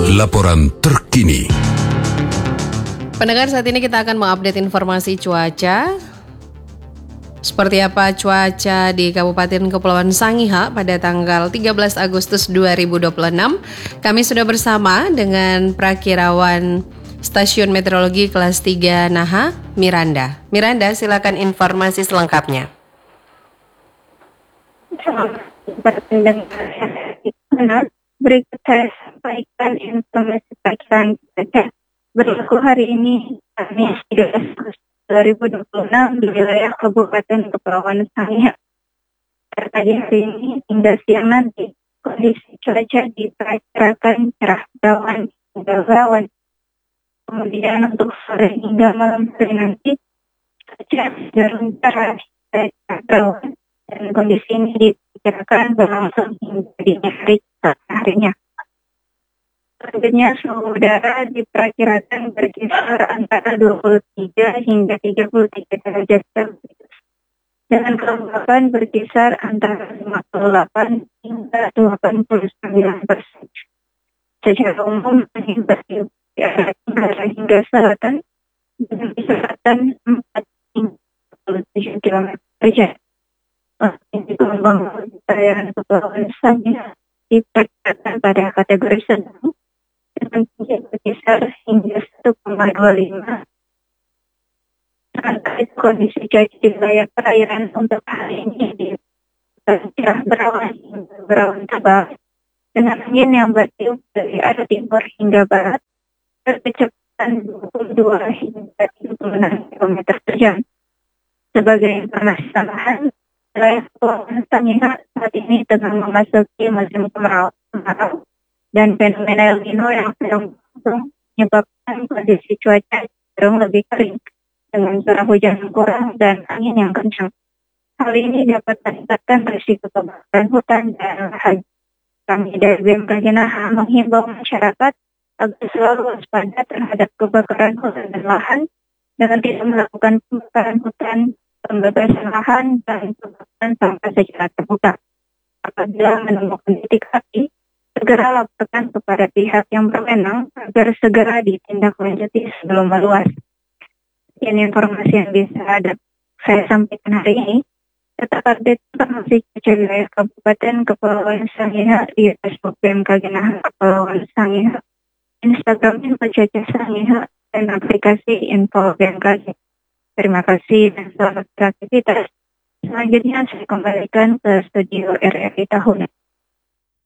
Laporan terkini. Pendengar, saat ini kita akan mengupdate informasi cuaca. Seperti apa cuaca di Kabupaten Kepulauan Sangihe pada tanggal 13 Agustus 2026. Kami sudah bersama dengan Prakirawan Stasiun Meteorologi Kelas 3 Naha, Miranda. Miranda, silakan informasi selengkapnya. Berikut saya sampaikan informasi perkiraan cuaca berlaku hari ini, Kamis 13 Agustus 2026 di wilayah Kabupaten Kepulauan Sangihe. Pagi hari ini hingga siang nanti, kondisi cuaca diperkirakan cerah berawan hingga berawan. Kemudian untuk sore hingga malam hari nanti, cuaca cenderung cerah hingga berawan, dan kondisi ini diperkirakan berlangsung hingga dini hari harinya. Selanjutnya suhu udara diperkirakan berkisar antara 23 hingga 33 derajat Celcius dengan kelembapan berkisar antara 58 hingga 89%. Secara umum angin bertiup di arah tenggara hingga selatan dengan kecepatan 4 hingga 27 km per jam. Tinggi gelombang laut di perairan Kepulauan Sangihe diperkirakan pada kategori sedang dengan tinggi berkisar hingga 1,25. Terkait kondisi cuaca di wilayah perairan untuk hari ini di cerah berawan hingga berawan tebal dengan angin yang bertiup dari arah timur hingga barat berkecepatan 22 hingga 36 km per jam. Sebagai informasi tambahan, wilayah Kepulauan Sangihe saat ini tengah memasuki musim kemarau dan fenomena El Nino yang sedang berlangsung menyebabkan kondisi cuaca cenderung lebih kering dengan curah hujan yang kurang dan angin yang kencang. Hal ini dapat meningkatkan risiko kebakaran hutan dan lahan. Kami dari BMKG Naha menghimbau masyarakat agar selalu waspada terhadap kebakaran hutan dan lahan dengan tidak melakukan pembakaran hutan, pembebasan lahan, dan pembakaran sampah secara terbuka. Apabila menemukan titik api, segera laporkan kepada pihak yang berwenang agar segera ditindaklanjuti sebelum meluas. Sekian informasi yang bisa saya sampaikan hari ini. Tetap update informasi cuaca wilayah Kabupaten Kepulauan Sangihe di Facebook BMKG Naha Kepulauan Sangihe, Instagram Info Cuaca Sangihe, dan aplikasi Info BMKG. Terima kasih dan selamat beraktivitas. Selanjutnya saya kembalikan ke studio RRI Tahuna.